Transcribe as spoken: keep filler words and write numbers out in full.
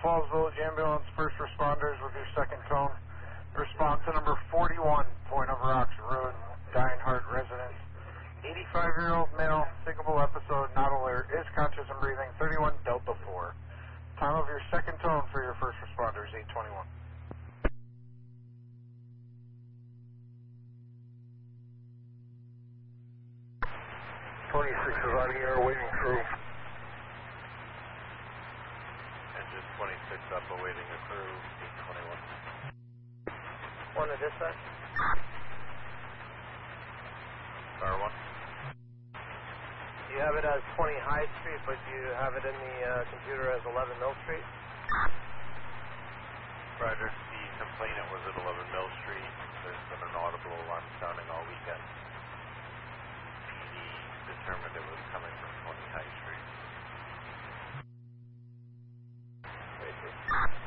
Falls Village Ambulance, first responders with your second tone. Response to number forty-one, Point of Rocks Road, Dying Heart residence. eighty-five-year-old male, syncopal episode, not alert, is conscious and breathing, thirty-one Delta four. Time of your second tone for your first responders, eight twenty-one. twenty-six is on the air, waiting crew. Engine twenty-six up, awaiting a crew, eight twenty-one. One to dispatch. Star one. You have it as twenty High Street, but you have it in the uh, computer as eleven Mill Street? Roger, the complainant was at eleven Mill Street. There's been an audible alarm sounding all weekend. P D determined it was coming from twenty High Street. Thank you.